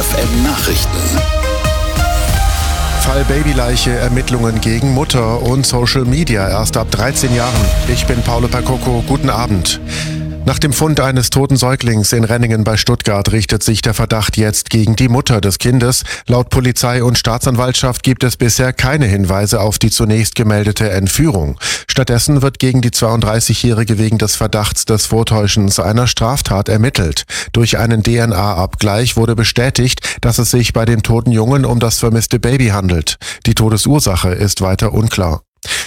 FM Nachrichten. Fall Babyleiche, Ermittlungen gegen Mutter und Social Media erst ab 13 Jahren. Ich bin Paolo Percoco, guten Abend. Nach dem Fund eines toten Säuglings in Renningen bei Stuttgart richtet sich der Verdacht jetzt gegen die Mutter des Kindes. Laut Polizei und Staatsanwaltschaft gibt es bisher keine Hinweise auf die zunächst gemeldete Entführung. Stattdessen wird gegen die 32-Jährige wegen des Verdachts des Vortäuschens einer Straftat ermittelt. Durch einen DNA-Abgleich wurde bestätigt, dass es sich bei dem toten Jungen um das vermisste Baby handelt. Die Todesursache ist weiter unklar.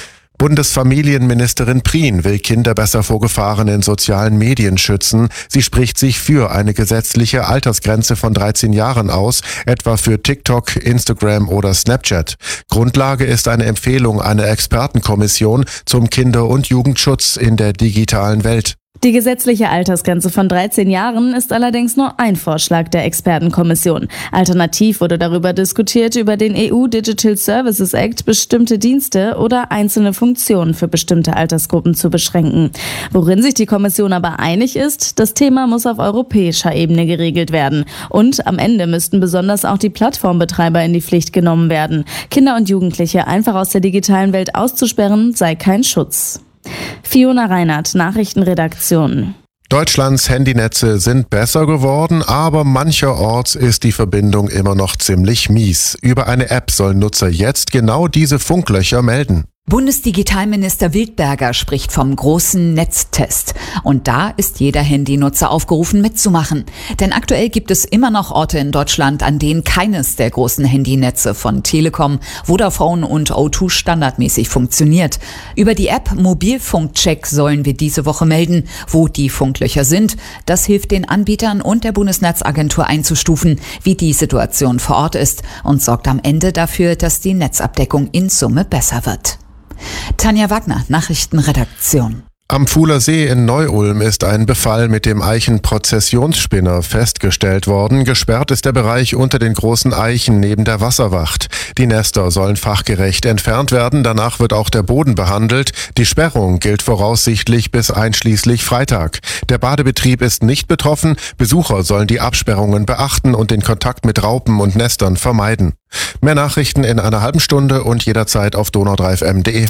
Bundesfamilienministerin Prien will Kinder besser vor Gefahren in sozialen Medien schützen. Sie spricht sich für eine gesetzliche Altersgrenze von 13 Jahren aus, etwa für TikTok, Instagram oder Snapchat. Grundlage ist eine Empfehlung einer Expertenkommission zum Kinder- und Jugendschutz in der digitalen Welt. Die gesetzliche Altersgrenze von 13 Jahren ist allerdings nur ein Vorschlag der Expertenkommission. Alternativ wurde darüber diskutiert, über den EU Digital Services Act bestimmte Dienste oder einzelne Funktionen für bestimmte Altersgruppen zu beschränken. Worin sich die Kommission aber einig ist, das Thema muss auf europäischer Ebene geregelt werden. Und am Ende müssten besonders auch die Plattformbetreiber in die Pflicht genommen werden. Kinder und Jugendliche einfach aus der digitalen Welt auszusperren, sei kein Schutz. Fiona Reinhardt, Nachrichtenredaktion. Deutschlands Handynetze sind besser geworden, aber mancherorts ist die Verbindung immer noch ziemlich mies. Über eine App sollen Nutzer jetzt genau diese Funklöcher melden. Bundesdigitalminister Wildberger spricht vom großen Netztest. Und da ist jeder Handynutzer aufgerufen mitzumachen. Denn aktuell gibt es immer noch Orte in Deutschland, an denen keines der großen Handynetze von Telekom, Vodafone und O2 standardmäßig funktioniert. Über die App Mobilfunkcheck sollen wir diese Woche melden, wo die Funklöcher sind. Das hilft den Anbietern und der Bundesnetzagentur einzustufen, wie die Situation vor Ort ist und sorgt am Ende dafür, dass die Netzabdeckung in Summe besser wird. Tanja Wagner, Nachrichtenredaktion. Am Fuhler See in Neu-Ulm ist ein Befall mit dem Eichenprozessionsspinner festgestellt worden. Gesperrt ist der Bereich unter den großen Eichen neben der Wasserwacht. Die Nester sollen fachgerecht entfernt werden. Danach wird auch der Boden behandelt. Die Sperrung gilt voraussichtlich bis einschließlich Freitag. Der Badebetrieb ist nicht betroffen. Besucher sollen die Absperrungen beachten und den Kontakt mit Raupen und Nestern vermeiden. Mehr Nachrichten in einer halben Stunde und jederzeit auf donau3fm.de.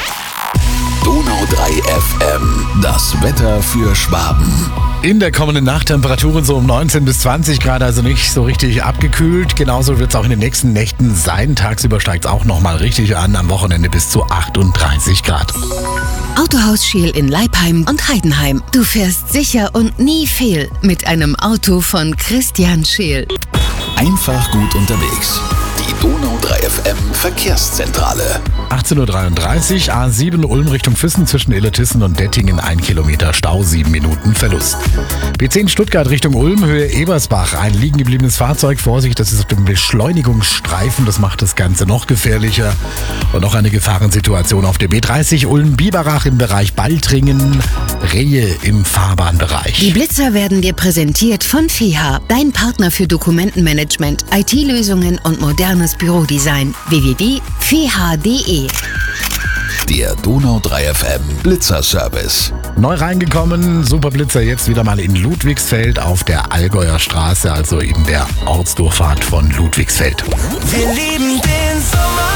Donau 3 FM, das Wetter für Schwaben. In der kommenden Nacht Temperaturen so um 19 bis 20 Grad, also nicht so richtig abgekühlt. Genauso wird es auch in den nächsten Nächten sein. Tagsüber steigt es auch nochmal richtig an, am Wochenende bis zu 38 Grad. Autohaus Scheel in Leipheim und Heidenheim. Du fährst sicher und nie fehl mit einem Auto von Christian Scheel. Einfach gut unterwegs. Die Donau 3 FM Verkehrszentrale. 18.33 Uhr, A7 Ulm Richtung Füssen zwischen Illertissen und Dettingen, 1 Kilometer Stau, 7 Minuten Verlust. B10 Stuttgart Richtung Ulm, Höhe Ebersbach, ein liegen gebliebenes Fahrzeug, Vorsicht, das ist auf dem Beschleunigungsstreifen, das macht das Ganze noch gefährlicher. Und noch eine Gefahrensituation auf der B30 Ulm-Biberach im Bereich Baltringen, Rehe im Fahrbahnbereich. Die Blitzer werden dir präsentiert von FEHA, dein Partner für Dokumentenmanagement, IT-Lösungen und modernes Bürodesign. www.feha.de. Der Donau 3 FM Blitzerservice. Neu reingekommen, Superblitzer jetzt wieder mal in Ludwigsfeld auf der Allgäuer Straße, also in der Ortsdurchfahrt von Ludwigsfeld. Wir lieben den Sommer.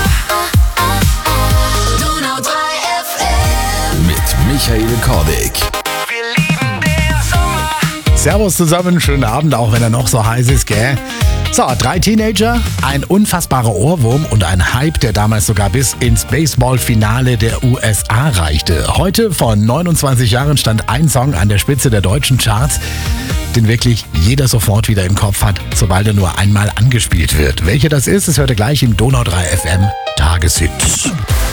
Donau 3 FM. Mit Michael Kordig. Wir lieben den Sommer. Servus zusammen, schönen Abend, auch wenn er noch so heiß ist, gell? So, 3 Teenager, ein unfassbarer Ohrwurm und ein Hype, der damals sogar bis ins Baseballfinale der USA reichte. Heute, vor 29 Jahren, stand ein Song an der Spitze der deutschen Charts, den wirklich jeder sofort wieder im Kopf hat, sobald er nur einmal angespielt wird. Welcher das ist, das hört ihr gleich im Donau 3 FM Tageshit.